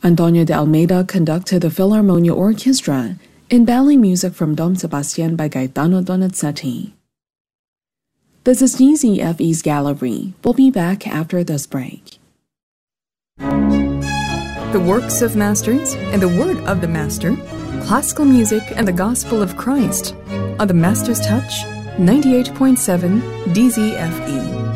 Antonio de Almeida conducted the Philharmonia Orchestra in ballet music from Don Sebastian by Gaetano Donizetti. This is GZFE's Gallery. We'll be back after this break. The works of masters and the word of the master, classical music and the gospel of Christ on the Master's Touch, 98.7 DZFE.